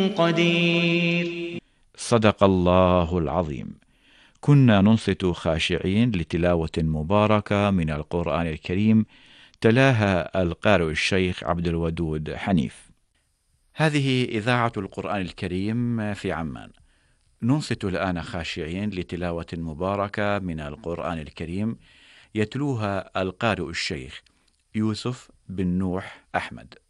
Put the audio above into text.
قدير. صدق الله العظيم. كنا ننصت خاشعين لتلاوة مباركة من القرآن الكريم تلاها القارئ الشيخ عبد الودود حنيف. هذه إذاعة القرآن الكريم في عمان. ننصت الآن خاشعين لتلاوة مباركة من القرآن الكريم يتلوها القارئ الشيخ يوسف بن نوح أحمد.